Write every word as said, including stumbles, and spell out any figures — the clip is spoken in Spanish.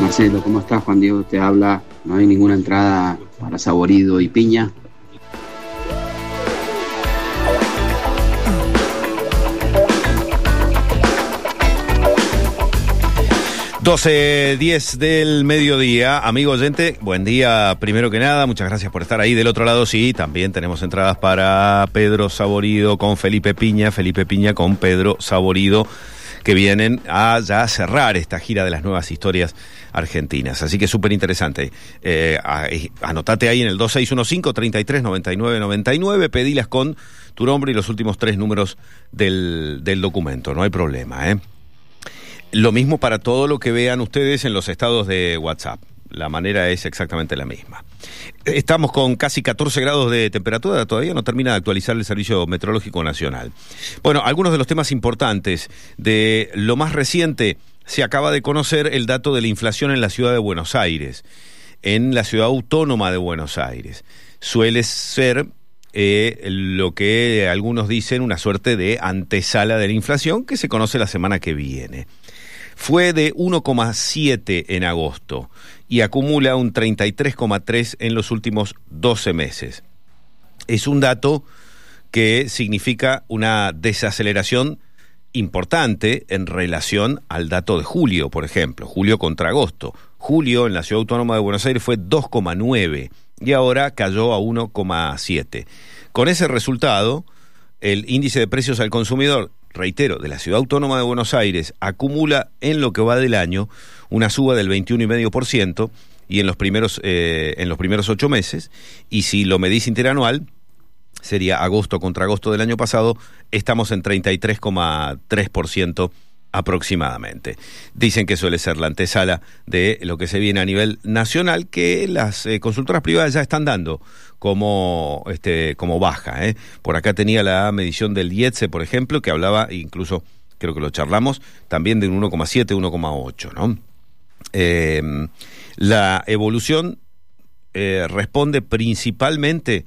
Marcelo, ¿cómo estás? Juan Diego te habla. No hay ninguna entrada para Saborido y Piña. doce diez del mediodía, amigo oyente, buen día primero que nada, muchas gracias por estar ahí del otro lado. Sí, también tenemos entradas para Pedro Saborido con Felipe Piña, Felipe Piña con Pedro Saborido, que vienen a ya cerrar esta gira de las nuevas historias argentinas. Así que súper interesante. Eh, anotate ahí en el dos seis uno cinco, treinta y tres, noventa y nueve, noventa y nueve, pedilas con tu nombre y los últimos tres números del, del documento, no hay problema, ¿eh? Lo mismo para todo lo que vean ustedes en los estados de WhatsApp. La manera es exactamente la misma. Estamos con casi catorce grados de temperatura, todavía no termina de actualizar el Servicio Meteorológico Nacional. Bueno, algunos de los temas importantes de lo más reciente, se acaba de conocer el dato de la inflación en la ciudad de Buenos Aires, en la ciudad autónoma de Buenos Aires. Suele ser eh, lo que algunos dicen una suerte de antesala de la inflación que se conoce la semana que viene. Fue de uno coma siete en agosto y acumula un treinta y tres coma tres en los últimos doce meses. Es un dato que significa una desaceleración importante en relación al dato de julio, por ejemplo, julio contra agosto. Julio en la Ciudad Autónoma de Buenos Aires fue dos coma nueve y ahora cayó a uno coma siete. Con ese resultado, el índice de precios al consumidor, reitero, de la Ciudad Autónoma de Buenos Aires, acumula en lo que va del año una suba del veintiuno coma cinco por ciento y en los primeros eh, en los primeros ocho meses, y si lo medís interanual, sería agosto contra agosto del año pasado, estamos en treinta y tres coma tres por ciento aproximadamente. Dicen que suele ser la antesala de lo que se viene a nivel nacional, que las eh, consultoras privadas ya están dando como este como baja, ¿eh? Por acá tenía la medición del IETSE, por ejemplo, que hablaba, incluso creo que lo charlamos, también de un uno coma siete, uno coma ocho, ¿no? Eh, la evolución eh, responde principalmente